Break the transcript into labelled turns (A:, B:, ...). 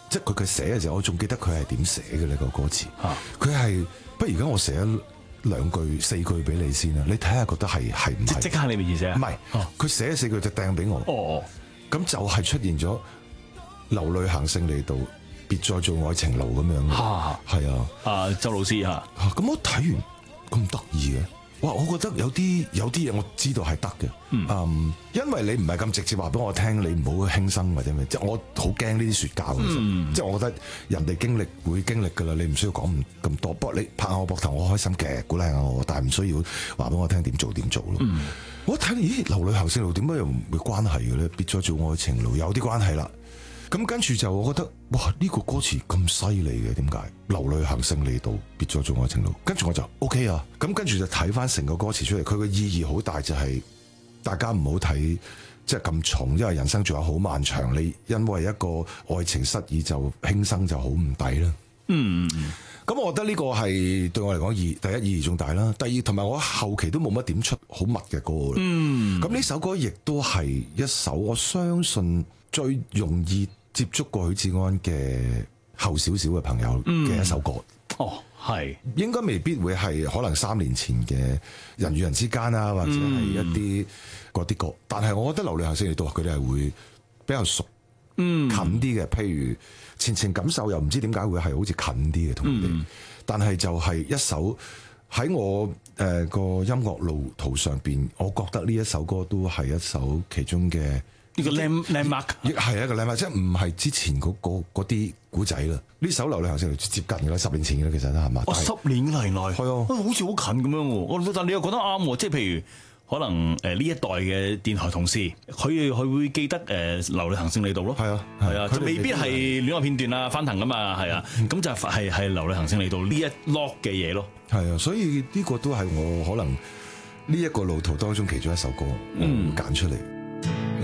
A: 即係佢寫嘅時候，我仲記得佢係點寫嘅呢個歌詞。佢係不如而家我寫咗2句4句俾你先啦，你睇下覺得係唔係？
B: 即刻你嘅意思啊？
A: 唔係，佢寫咗4句就掟俾我。咁就係出現咗流淚行勝利道，別再做愛情路咁樣嘅。係啊，
B: 周老師嚇。
A: 咁我睇完咁得意嘅。哇！我覺得有啲嘢我知道係得嘅，因為你唔係咁直接話俾我聽，你唔好輕生或者咩，即係我好驚呢啲説教嘅，即係我覺得人哋會經歷㗎啦，你唔需要講咁多。不過你拍下我膊頭，我開心嘅，鼓勵下我，但係唔需要話俾我聽點做咯。我一睇咦，流淚行勝路點解又冇關係嘅咧？別再做愛情路有啲關係啦。咁跟住就我覺得哇，呢個歌詞咁犀利嘅，點解流淚行勝利道，別再做愛情路？跟住我就 OK 啊。咁跟住就睇翻成個歌詞出嚟，佢個意義好大，就係大家唔好睇即係咁重，因為人生仲有好漫長。你因為一個愛情失意就輕生就好唔抵啦。咁我覺得呢個係對我嚟講第一意義重大啦。第二，同埋我後期都冇乜點出好密嘅歌。咁呢首歌亦都係一首我相信最容易接觸過許志安嘅後少少嘅朋友嘅一首歌。
B: 係
A: 應該未必會係可能3年前嘅人與人之間啊，或者係一啲嗰啲歌。但係我覺得流淚行勝利道佢哋係會比較熟近啲嘅。譬如前程感受又唔知點解會係好似近啲嘅同佢哋。但係就係一首喺我個音樂路途上邊，我覺得呢一首歌都係一首其中嘅。呢個 landmark 亦係一個 landmark，即係唔係之前嗰啲古仔啦。呢首流淚行勝利道接近㗎啦，10年前嘅啦，其實係嘛
B: ？10年嚟內係啊，好似好近咁樣喎。但你又覺得啱喎，即係譬如可能呢一代嘅電台同事，佢會記得流淚行勝利道咯。係啊，就未必係戀愛片段啊、翻騰㗎嘛，係啊。咁就係流淚行勝利道呢一 lock 嘅嘢咯。
A: 係啊，所以呢個都係我可能呢一個路途當中其中一首歌，我會揀出嚟。